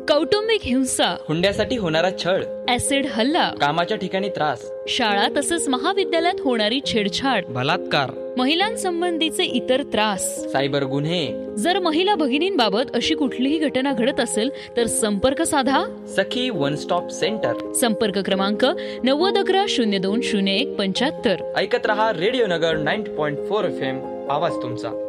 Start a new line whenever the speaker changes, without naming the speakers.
कौटुंबिक हिंसा,
हुंड्यासाठी होणारा छळ,
ऍसिड हल्ला,
कामाच्या ठिकाणी त्रास,
शाळा तसंच महाविद्यालयात होणारी छेडछाड,
बलात्कार,
महिलांसंबंधीचे इतर त्रास,
सायबर गुन्हे.
जर महिला भगिनींबाबत अशी कुठलीही घटना घडत असेल तर संपर्क साधा
सखी वन स्टॉप सेंटर.
संपर्क क्रमांक 9011 020175.
ऐकत रहा रेडिओ नगर 90.4 FM. आवाज तुमचा.